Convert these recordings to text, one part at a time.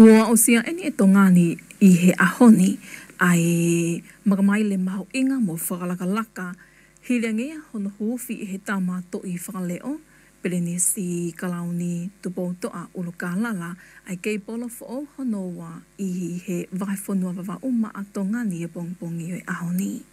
Kua o sia eni e tongani I he ahoni ai makamai le maho inga mo whakalakalaka hilengia hono huufi I he tamato I whakaleo peleni si kalauni tupoutoa ulukalala ai kei polo fo honoa I he whaifonua wawa uma a tongani e pongpongi o ahoni.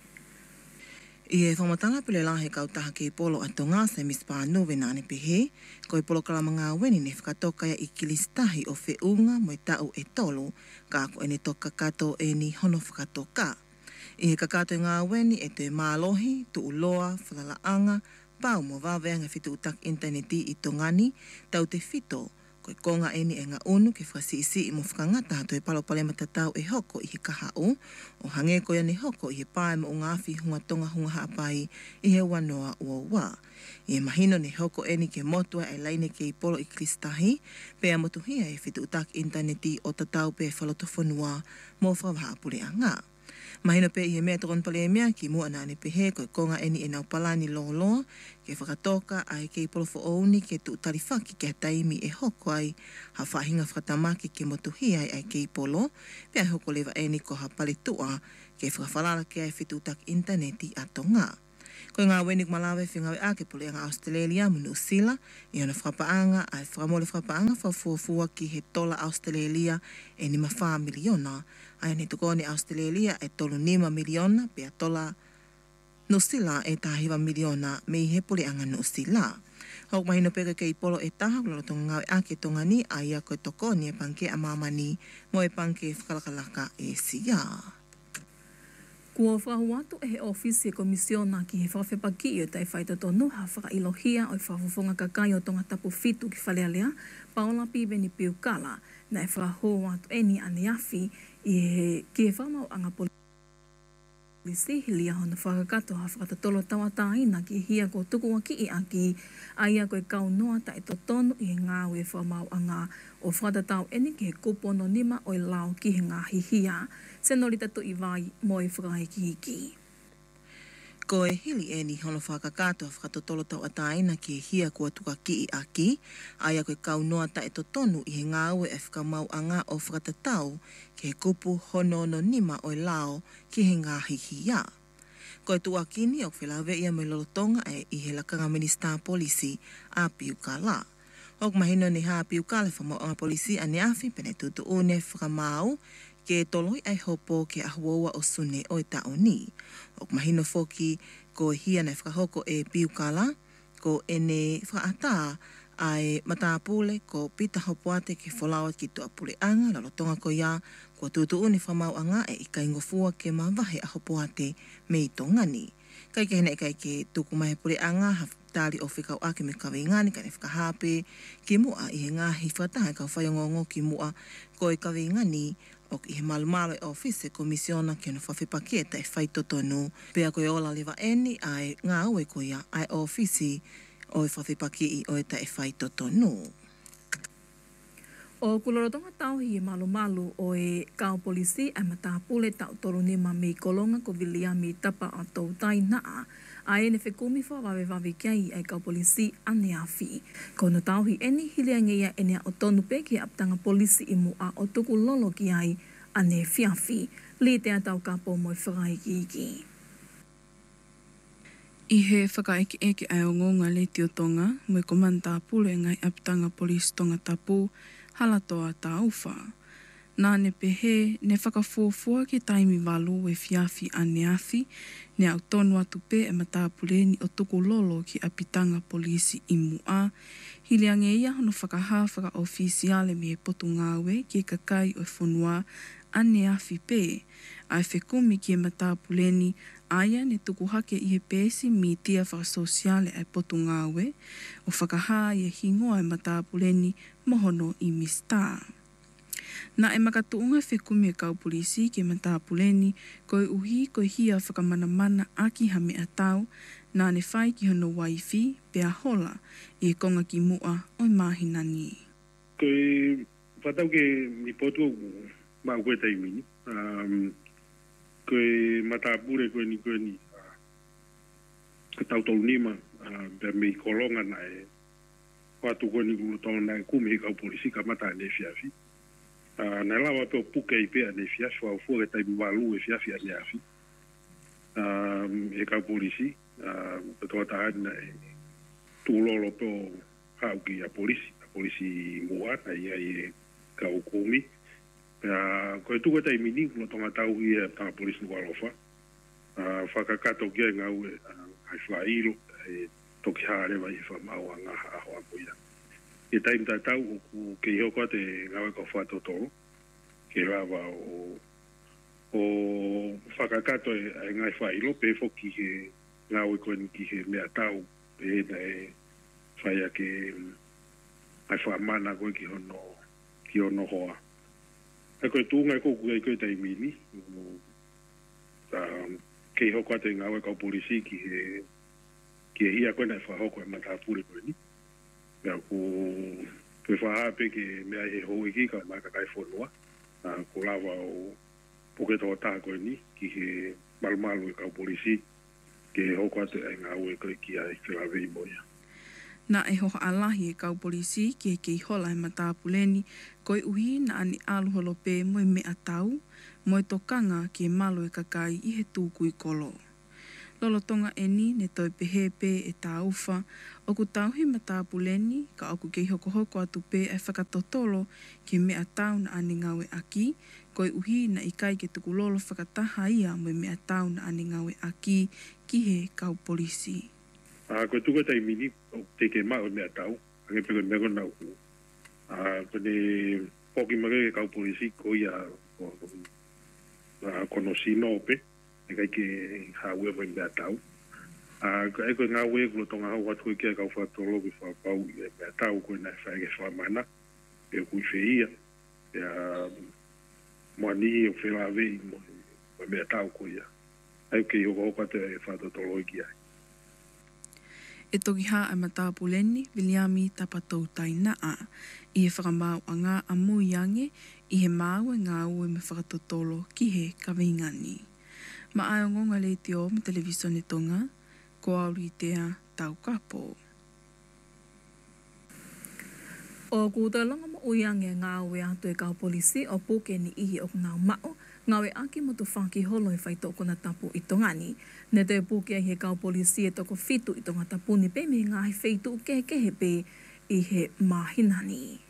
I e whamatanga pile lahe kautaha kei polo atonga se mispānu wenane pehe, ko I polo kalamanga weni ne whakatokaya I kilistahi o whiunga mo I tau e tolu, ka ako ene toka kato e ni hono whakatoka. I he kakato ngā weni e te mālohi, tu uloa, whalalaanga, pau mo wawea ngā whitu utak interneti I tongani, tau te whito, ko I konga eni e ngā unu ke whakasiisi I mo whakangata to e palopale matatau e hoko I he kahau, o hange ko ia ne hoko I he pae mo ngāwhi hunga tonga hunga haapai I he wanoa ua wā. I he mahino ne hoko eni ke motua e laine ke I polo I kristahi, pe a motuhia e whitu utak interneti o tatau pe whalotofonua mo whawahapure a ngā. Mahino pe I he mea tokon pale e mea ki mua nane pehe ko I konga eni e nau palani loloa ke whakatoka ai ke I polo fo ouni ke tu tarifaki ke taimi e hoko ai ha whahinga whakatamaki ke motuhia ai ke I polo pe a hoko lewa eni ko ha pale tua ke whakawhalala ke ai whitu utak interneti ato ngā. Ko ngā wenik malawe whingawe a ke pole ngā Australia munu usila I ana whakapaanga ai whakamole whakapaanga whafuafua ki he tola Australia e ni mawha miliona ai ne tukone Australia e tolu 5 miliona pe a tola nusila e tahiwa miliona me I he pole anga nusila. Hok mahino peka ke I polo e taha kula tonga ngawe a ke tonga ni ai a koe tokoni e panke a mamani mo e panke whakalakalaka e siya. Kua whahuatu e he ofisi e komisiona ki he whawhepaki I o tai whaitotonu ha whakailohia o I whawhafonga kakai o tonga tapu fitu ki whalealea paola pibe ni piukala na e whahuatu eni aniafi ki he whamau anga polisi hilia hona whakakato ha whakatatolo tawataina ki hia ko tuku wa ki I aki aia koe kaunoa ta e totonu I he ngāwe whamau anga o whakatatau eni ki he kupono nima o I lao ki he ngā hihia se nori tatu I vai mo I whakahiki. Ko e hili e ni hono whakakato a whakatotolo tau ataina ki e hia kua tuka ki I aki, aia koe kaunoa ta e totonu I he ngāwe e whakamau anga o whakatatau ki he kupu honono nima o I lao ki he ngā hihia. Ko e tuakini o whilawe ia mai lolotonga e I he lakanga minista polisi a piukala. Hok mahino ni haa piukala whamau anga polisi a neafi pene tutu une whakamau ke toloi ai hopo ke ahuaua o sune o I taoni. Ok mahino foki ko hia nei whakahoko e piukala, ko ene whaata ai matapule ko pita hopoate ke wholawat ki tuapule anga, lalotonga ko ia, ko tutu uni whamau anga e ika ingofua ke mawahe a hopoate me I tongani. Kai ke hene kai ke tuku mahe pule anga, tali o whikau ake me kawe ngani, kai ne whakahape, ki mua I he ngahi whataha kau whaiongongo ki mua ko I kawe ngani, o I he malumalo e ofise komisiona ke no whawhipaketa e whaitotonu, pea koe ola lewa eni ai ngā ue koia ai ofisi o e whawhipaki o e ta e whaitotonu. O kulorotonga tau hi malu o e kao polisi ai matapule tau tolu nima me kolonga ko vilia mi tapa a tau tai naa a ene whekumi wawe kiai ai kao polisi ane awhi. Ko no tau hi eni hiliangeia ene o tonu peki aptanga polisi I mua o tuku lolo ki ai ane whiawhi li te atau kapo mo I whakaiki iki. I he whakaiki eke ai o ngonga le tiotonga mo I komanta pule ngai aptanga polisi tonga tapu halatoa ta ufa. Nā ne pehe ne whakafuafua ki taimi walu e whiawhi ane awhi, ne au tonu atu pe e matapuleni o tuku lolo ki apitanga polisi I mua, hiliange ia hono whakaha whaka ofisiale me e potu ngawe ki e kakai o whunua ane awhi pe, ai whekumi ki e matapuleni aia ne tuku hake I he pesi mi tia whakasosiale ai potu ngawe, o whakaha I e hingoa e matapuleni mohono I mista. Na e makatuunga whekumi e kau polisi ki matapuleni koe uhi koe hia whakamanamana aki hame atau nā ne whai ki hono waifi pea hola I konga ki mua o I mahinani. Koe whatau ke mi potu mau koe taimini. Koe matapure koe ni ka tau tau nima pea mei kolonga na e watu koe ni kulo tonga na e kume kau polisi ka mata ne fiafi. Na lawa pe puke I pe ane fia so fu e tai malu e fia ne afi. E ka polisi pe to ta na tu lolo pe ha ki a polisi moa ai ka ukumi. Ko tu ko tai mini no tonga tau I ta polisi no alofa. Whakakato kia ngau ai whairo e toki haare mai I whamau a ngaha aho a koia. E taim tatau o ke hoko te ngawe ko whatotoro, ke rawa o whakakato e ngai whairo, pe foki he ngawe ko ni ki he mea tau, pe na e whaia ke ai whamana koe ki hono hoa. E koe tūngai koku e koe taimini, ke hoko te ngawe ko polisi ki he hia koe na whahoko e matapure koe ni. Nga ku whahape ke mea he hoi ki ka maka kai whanua. Ko lawa o poke tō tā koe ni ki he malumalu e kau polisi ke he hoko ate ai ngawe koe ki ai whilawe I moia. Na e hoha alahi e kau polisi ki he kei hola e matapuleni koe uhi na ani aluholo pe moe mea tau, moe tokanga ki e malo e kakai I he tūku I kolo. Lolotonga eni ne toi pehepe e tā uwha, o ku tauhi matapuleni ka oku kei hoko atu pe e whakatotolo ki mea tau na ani ngawe aki, koe uhi na ikai ke tuku lolo whakataha ia moe mea tau na ani ngawe aki ki he kau polisi. Koe tuko tai mini o te ke mao mea tau, ange peko mea kona uku. Kone poki mage ke kau polisi ko ia kono sino ope, e kai ke haue mai mea tau. E koe ngā ue kulo tonga hau atu kia kau whatolo ki whapau I mea tau koe nai whae ke whamana, e kui whia, e moani o whilawe I mea tau koe ia. Ai ke hoko te whatotolo ki ai. E toki ha a matapuleni, Viliami tapatou tainaa, I he whakamau a ngā amui ange, I he mau e ngā ue me whakatotolo ki he kawingani. Ma ai o ngonga le te o me televisione tonga, ko auri tea tau kapo. O kūtalanga mo uiange ngā ue atu e kau polisi o puke ni ihi o ngā mao, ngā ue aki mo tu whaki holo I whaito kona tapu I tongani. Ne te puke I he kau polisi e toko fitu I tonga tapu ni pe me ngā he whaitu kehe pe I he mahinani.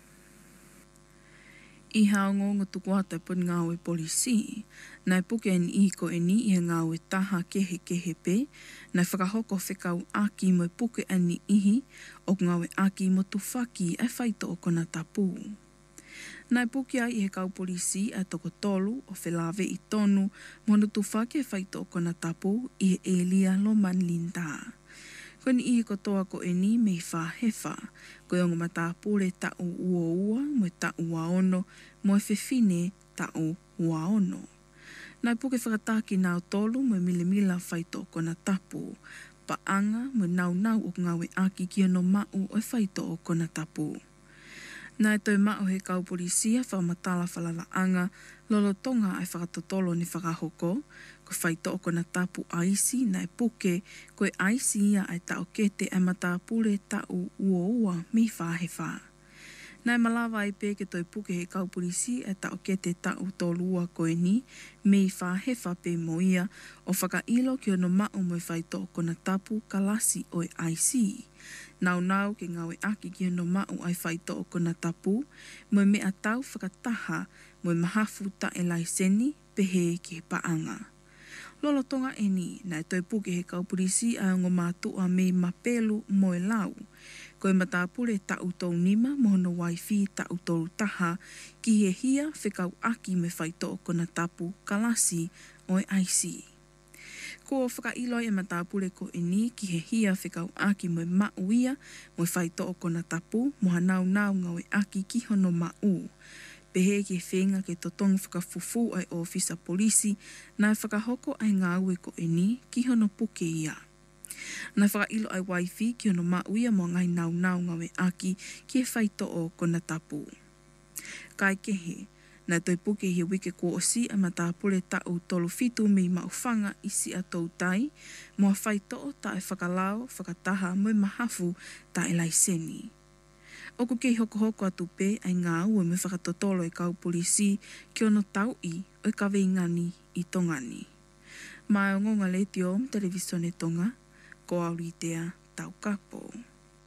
I haongo ngutuku ata pun ngā ue polisi, nai puke ni I ko e ni I ngā ue taha kehe pe, nai whakahoko whekau aki mo puke ani ihi o ngā ue aki mo tu whaki e whaito o kona tapu. Nai puke ai I he kau polisi a toko tolu o whelawe I tonu mo na tu whaki e whaito o kona tapu I he Elia Loman Linda. Koni I kotoa ko e ni mei whahewa, koe ongo matapure tau ua mo tau waono, mo e whewhine tau waono. Nai puke whakataki nao tolu mo milimila whaito kona tapu, paanga mo nau o ngawe aki ki ono mau o whaito o kona tapu. Nai toi mao he kau polisia whamatala whalalaanga, lolo tonga ai whakatotolo ni whakahoko, ko whaito o kona tapu aisi nai puke, koe aisi ia ai tau kete e matapure tau ua mi whahewa. Nai malawa ai pe ke toi puke he kau polisi e tau kete tau tolua koe ni, mi whahewa pe moia, o whakailo ki ono mau mo whaito o kona tapu kalasi o aisi. Nau ke ngawe aki ki ono mau ai whaito o kona tapu, mo mea tau whakataha, mo mahafu ta e laiseni, pehe ki he paanga. Lolo tonga e ni, nai toi puke he kau polisi a ngo mātua me mapelu mo e lau. Koe matapure tau tau nima mohono waifi tau tau taha ki he hia whekau aki me whaito o kona tapu kalasi o e aisi. Ko whakailoi e matapure ko e ni ki he hia whekau aki mo e mauia mo e whaito o kona tapu moha nau ngau e aki ki hono mau. Pehe ki whenga ke totonga whakafufu ai ofisa polisi nai whakahoko ai ngā ue ko e ni ki hono puke ia. Nai whakailo ai waifi ki hono mauia mo ngai nau ngawe aki ki he whaito o kona tapu. Kai kehe, nai toi puke he wike ko o si a matapure tau tolu fitu mi maufanga isi a tau tai, mo a whaito o ta e whakalao, whakataha mo mahafu ta e laiseni. Oku kei hoko atu pe ai ngā ua me whakatotolo i kau polisi ki ono tau i o i kawe ingani i tongani. Mai o ngonga le tio Televisione Tonga, ko Auritea Tau Kapo.